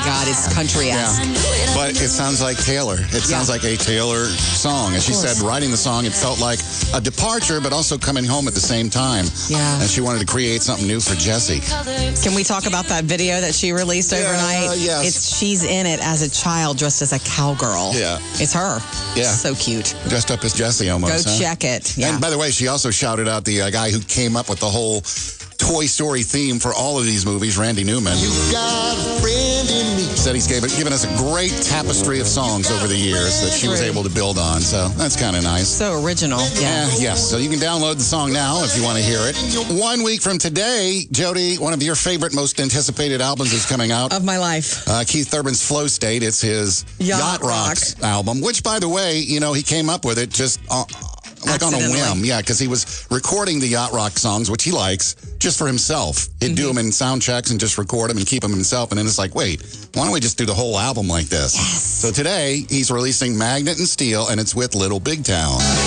God, it's country-esque. Yeah. But it sounds like Taylor. It sounds like a Taylor song. And she said writing the song, it felt like a departure, but also coming home at the same time. Yeah. And she wanted to create something new for Jesse. Can we talk about that video that she released overnight? Yes. She's in it as a child dressed as a cowgirl. Yeah. It's her. Yeah. So cute. Dressed up as Jesse almost. Go check it. Yeah. And by the way, she also shouted out the guy who came up with the whole Toy Story theme for all of these movies, Randy Newman. You got a friend in me. Said he's given us a great tapestry of songs over the years that she was able to build on. So that's kind of nice. So original. Yeah. Yes. So you can download the song now if you want to hear it. 1 week from today, Jody, one of your favorite, most anticipated albums is coming out. Of my life. Keith Urban's Flow State. It's his Yacht Rock album, which, by the way, he came up with it just like on a whim. Yeah, because he was recording the Yacht Rock songs, which he likes, just for himself. He'd do them in sound checks and just record them and keep them himself. And then it's like, wait, why don't we just do the whole album like this? Yes. So today, he's releasing Magnet and Steel, and it's with Little Big Town.